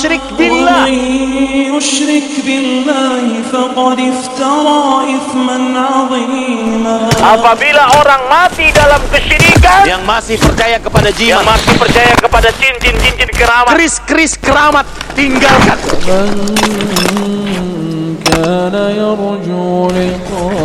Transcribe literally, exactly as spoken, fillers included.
Syirik billah. Yusyrik billahi faqad iftara ithman 'azima. Apabila orang mati dalam kesyirikan, yang masih percaya kepada jimat, yang masih percaya kepada cincin cincin keramat, keris-keris keramat, tinggalkan. Man kana yarju liqa